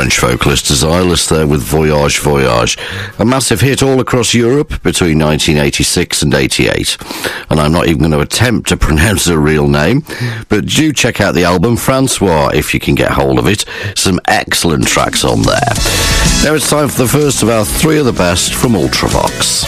French vocalist Desireless there with Voyage Voyage, a massive hit all across Europe between 1986 and 88. And I'm not even going to attempt to pronounce her real name, but do check out the album Francois if you can get hold of it. Some excellent tracks on there. Now it's time for the first of our three of the best from Ultravox.